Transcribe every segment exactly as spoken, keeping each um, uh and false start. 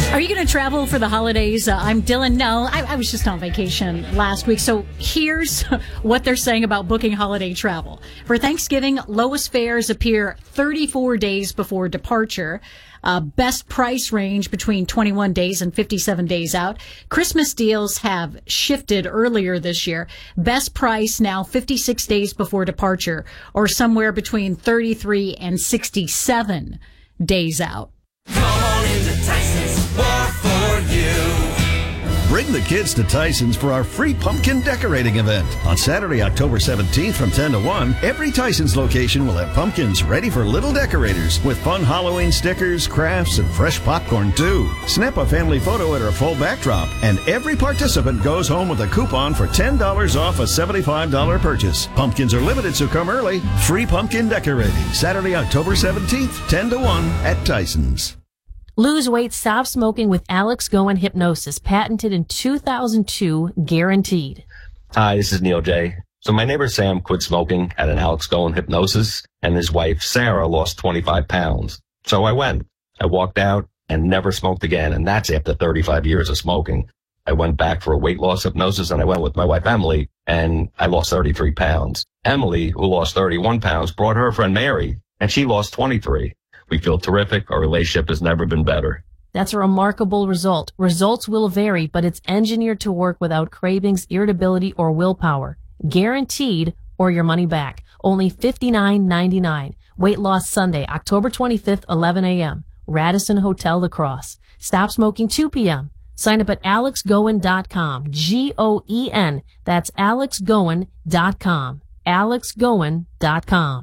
Are you going to travel for the holidays? Uh, I'm Dylan. No, I, I was just on vacation last week. So here's what they're saying about booking holiday travel. For Thanksgiving, lowest fares appear thirty-four days before departure. Uh, best price range between twenty-one days and fifty-seven days out. Christmas deals have shifted earlier this year. Best price now fifty-six days before departure, or somewhere between thirty-three and sixty-seven days out. Come on into Tyson's, more for you. Bring the kids to Tyson's for our free pumpkin decorating event. On Saturday, October seventeenth from ten to one, every Tyson's location will have pumpkins ready for little decorators with fun Halloween stickers, crafts, and fresh popcorn too. Snap a family photo at our full backdrop, and every participant goes home with a coupon for ten dollars off a seventy-five dollars purchase. Pumpkins are limited, so come early. Free pumpkin decorating, Saturday, October seventeenth, ten to one at Tyson's. Lose weight, stop smoking with Alex Goen Hypnosis, patented in two thousand two, guaranteed. Hi, this is Neil J. So my neighbor Sam quit smoking at an Alex Goen Hypnosis, and his wife Sarah lost twenty-five pounds. So I went. I walked out and never smoked again, and that's after thirty-five years of smoking. I went back for a weight loss hypnosis, and I went with my wife Emily, and I lost thirty-three pounds. Emily, who lost thirty-one pounds, brought her friend Mary, and she lost twenty-three. We feel terrific. Our relationship has never been better. That's a remarkable result. Results will vary, but it's engineered to work without cravings, irritability, or willpower. Guaranteed, or your money back. Only fifty-nine ninety-nine. Weight loss Sunday, October twenty-fifth, eleven a.m. Radisson Hotel La Crosse. Stop smoking two p.m. Sign up at alex goen dot com. G O E N. That's alex goen dot com. alex goen dot com.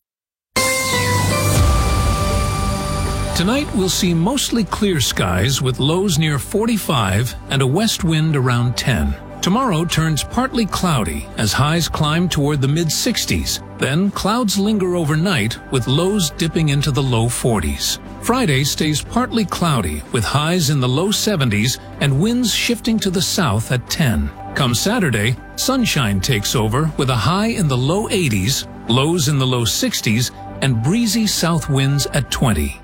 Tonight, we'll see mostly clear skies with lows near forty-five and a west wind around ten. Tomorrow turns partly cloudy as highs climb toward the mid-sixties. Then clouds linger overnight with lows dipping into the low forties. Friday stays partly cloudy with highs in the low seventies and winds shifting to the south at ten. Come Saturday, sunshine takes over with a high in the low eighties, lows in the low sixties, and breezy south winds at twenty.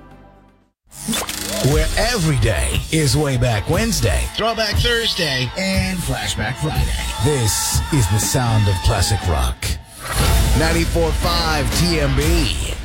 Where every day is Way Back Wednesday, Throwback Thursday, and Flashback Friday. This is the sound of classic rock. ninety-four point five T M B.